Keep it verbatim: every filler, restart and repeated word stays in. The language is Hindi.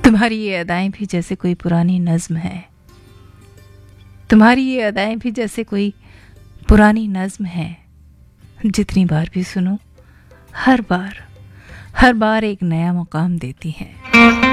तुम्हारी ये अदाएं भी जैसे कोई पुरानी नज्म है, तुम्हारी ये अदाएं भी जैसे कोई पुरानी नज्म है। जितनी बार भी सुनो, हर बार हर बार एक नया मुकाम देती हैं।